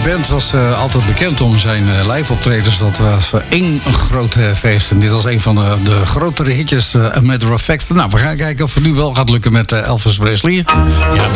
band was altijd bekend om zijn live optredens. Dat was één groot feest. En dit was een van de grotere hitjes, A Matter of Fact. Nou, we gaan kijken of het nu wel gaat lukken met Elvis Presley. Ja,